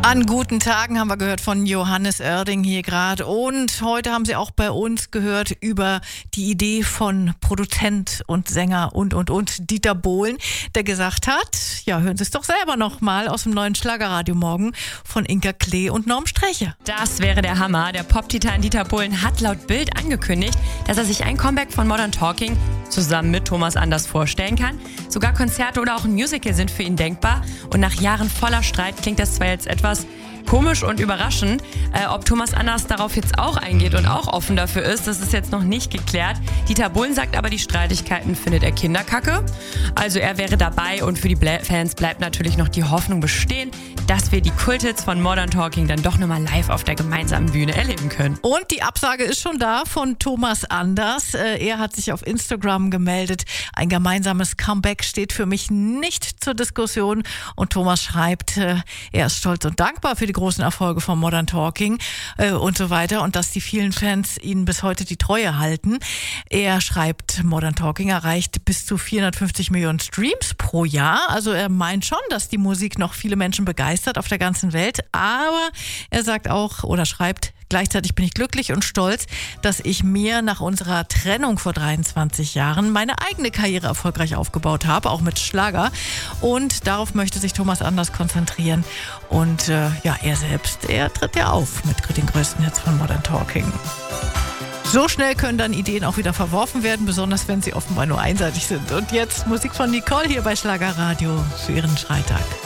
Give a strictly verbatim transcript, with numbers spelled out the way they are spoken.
An guten Tagen haben wir gehört von Johannes Oerding hier gerade. Und heute haben Sie auch bei uns gehört über die Idee von Produzent und Sänger und, und, und Dieter Bohlen, der gesagt hat, ja, hören Sie es doch selber noch mal aus dem neuen Schlagerradio morgen von Inka Klee und Norm Streche. Das wäre der Hammer. Der Pop-Titan Dieter Bohlen hat laut Bild angekündigt, dass er sich ein Comeback von Modern Talking zusammen mit Thomas Anders vorstellen kann. Sogar Konzerte oder auch ein Musical sind für ihn denkbar. Und nach Jahren voller Streit klingt das zwar jetzt etwas komisch und überraschend. Äh, ob Thomas Anders darauf jetzt auch eingeht und auch offen dafür ist, das ist jetzt noch nicht geklärt. Dieter Bohlen sagt aber, die Streitigkeiten findet er Kinderkacke. Also er wäre dabei und für die Bla- Fans bleibt natürlich noch die Hoffnung bestehen, dass wir die Kulthits von Modern Talking dann doch nochmal live auf der gemeinsamen Bühne erleben können. Und die Absage ist schon da von Thomas Anders. Äh, er hat sich auf Instagram gemeldet. Ein gemeinsames Comeback steht für mich nicht zur Diskussion. Und Thomas schreibt, äh, er ist stolz und dankbar für die großen Erfolge von Modern Talking äh, und so weiter und dass die vielen Fans ihnen bis heute die Treue halten. Er schreibt, Modern Talking erreicht bis zu vierhundertfünfzig Millionen Streams pro Jahr. Also er meint schon, dass die Musik noch viele Menschen begeistert auf der ganzen Welt. Aber er sagt auch oder schreibt, gleichzeitig bin ich glücklich und stolz, dass ich mir nach unserer Trennung vor dreiundzwanzig Jahren meine eigene Karriere erfolgreich aufgebaut habe, auch mit Schlager. Und darauf möchte sich Thomas Anders konzentrieren. Und äh, ja, er selbst, er tritt ja auf mit den größten Hits von Modern Talking. So schnell können dann Ideen auch wieder verworfen werden, besonders wenn sie offenbar nur einseitig sind. Und jetzt Musik von Nicole hier bei Schlagerradio für ihren Freitag.